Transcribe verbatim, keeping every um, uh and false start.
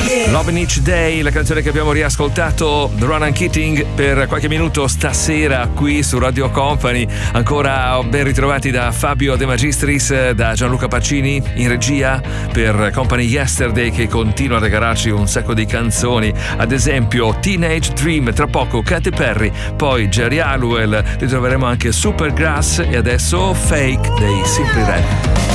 Love in Each Day, la canzone che abbiamo riascoltato, Ronan Keating, per qualche minuto stasera qui su Radio Company. Ancora ben ritrovati da Fabio De Magistris, da Gianluca Pacini in regia per Company Yesterday, che continua a regalarci un sacco di canzoni, ad esempio Teenage Dream, tra poco Katy Perry, poi Jerry Halliwell, ritroveremo anche Supergrass e adesso Fake dei Simply Red.